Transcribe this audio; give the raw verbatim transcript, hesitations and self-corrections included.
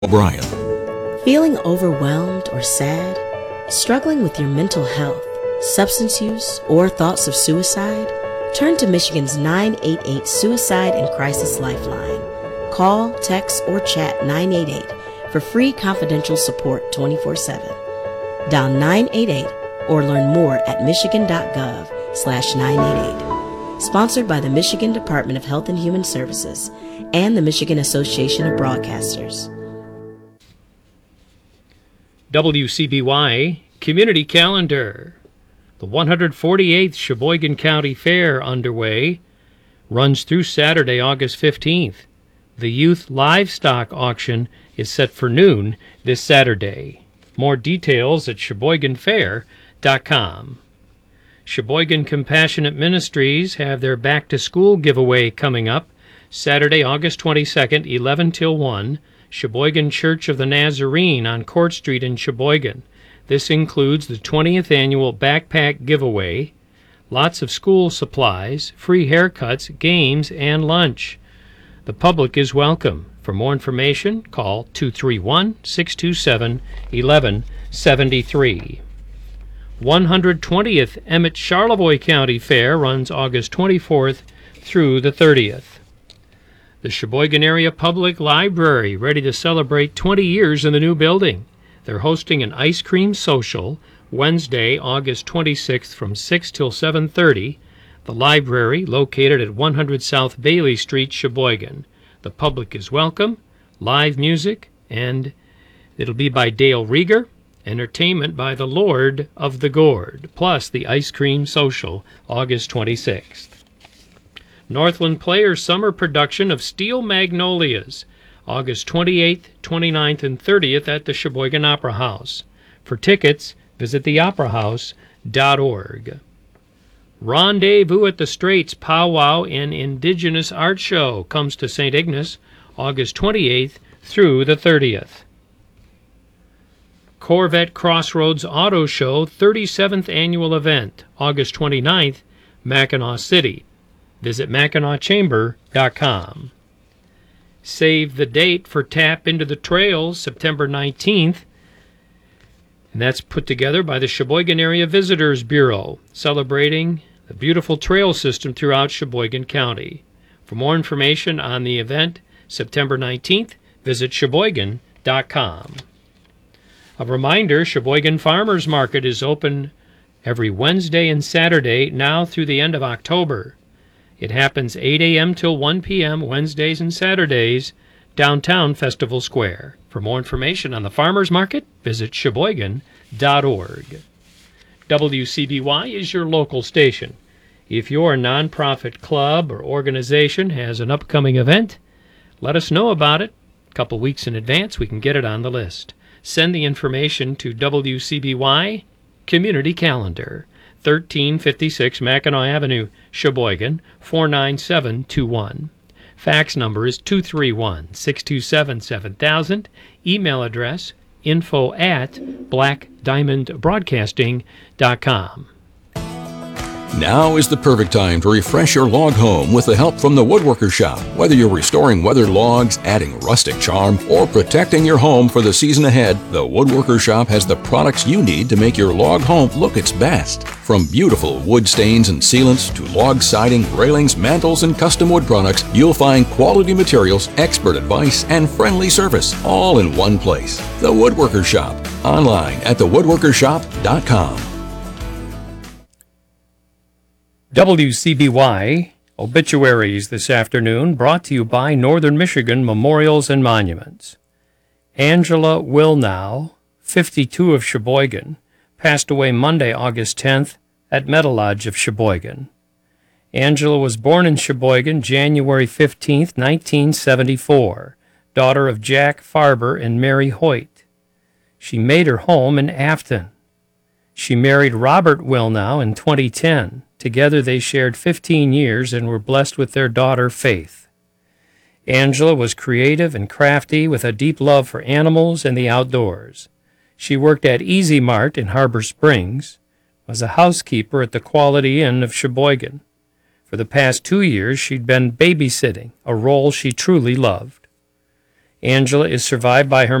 O'Brien. Feeling overwhelmed or sad? Struggling with your mental health, substance use, or thoughts of suicide? Turn to Michigan's nine eight eight Suicide and Crisis Lifeline. Call, text, or chat nine eight eight for free confidential support twenty-four seven. Dial nine eight eight or learn more at michigan.gov slash 988. Sponsored by the Michigan Department of Health and Human Services and the Michigan Association of Broadcasters. W C B Y Community Calendar. The one hundred forty-eighth Sheboygan County Fair underway runs through Saturday, August fifteenth. The Youth Livestock Auction is set for noon this Saturday. More details at sheboygan fair dot com. Sheboygan Compassionate Ministries have their back-to-school giveaway coming up Saturday, August twenty-second, eleven till one. Sheboygan Church of the Nazarene on Court Street in Sheboygan. This includes the twentieth annual backpack giveaway, lots of school supplies, free haircuts, games, and lunch. The public is welcome. For more information, call two three one, six two seven, one one seven three. one hundred twentieth Emmett Charlevoix County Fair runs August twenty-fourth through the thirtieth. The Sheboygan Area Public Library, ready to celebrate twenty years in the new building. They're hosting an ice cream social Wednesday, August twenty-sixth from six till seven thirty. The library, located at one hundred South Bailey Street, Sheboygan. The public is welcome, live music, and it'll be by Dale Rieger, entertainment by the Lord of the Gourd, plus the ice cream social August twenty-sixth. Northland Players Summer Production of Steel Magnolias, August twenty-eighth, twenty-ninth, and thirtieth at the Sheboygan Opera House. For tickets, visit the opera house dot org. Rendezvous at the Straits Powwow and Indigenous Art Show comes to Saint Ignace, August twenty-eighth through the thirtieth. Corvette Crossroads Auto Show thirty-seventh Annual Event, August twenty-ninth, Mackinac City. Visit mackinac chamber dot com. Save the date for Tap Into the Trails, September nineteenth. And that's put together by the Sheboygan Area Visitors Bureau, celebrating the beautiful trail system throughout Sheboygan County. For more information on the event, September nineteenth, visit sheboygan dot com. A reminder, Sheboygan Farmers Market is open every Wednesday and Saturday now through the end of October. It happens eight a.m. till one p.m. Wednesdays and Saturdays, downtown Festival Square. For more information on the farmers market, visit sheboygan dot org. W C B Y is your local station. If your nonprofit club or organization has an upcoming event, let us know about it. A couple weeks in advance, we can get it on the list. Send the information to W C B Y Community Calendar, thirteen fifty-six Mackinac Avenue, Sheboygan, four nine seven two one. Fax number is two three one, six two seven, seven thousand. Email address, info at black diamond broadcasting dot com. Now is the perfect time to refresh your log home with the help from the Woodworker Shop. Whether you're restoring weathered logs, adding rustic charm, or protecting your home for the season ahead, the Woodworker Shop has the products you need to make your log home look its best. From beautiful wood stains and sealants to log siding, railings, mantles, and custom wood products, you'll find quality materials, expert advice, and friendly service all in one place. The Woodworker Shop. Online at the woodworker shop dot com. W C B Y Obituaries this afternoon, brought to you by Northern Michigan Memorials and Monuments. Angela Wilnow, fifty-two, of Sheboygan, passed away Monday, August tenth, at Meadow Lodge of Sheboygan. Angela was born in Sheboygan January fifteenth, nineteen seventy-four, daughter of Jack Farber and Mary Hoyt. She made her home in Afton. She married Robert Wilnow in twenty ten. Together they shared fifteen years and were blessed with their daughter, Faith. Angela was creative and crafty with a deep love for animals and the outdoors. She worked at Easy Mart in Harbor Springs, was a housekeeper at the Quality Inn of Sheboygan. For the past two years, she'd been babysitting, a role she truly loved. Angela is survived by her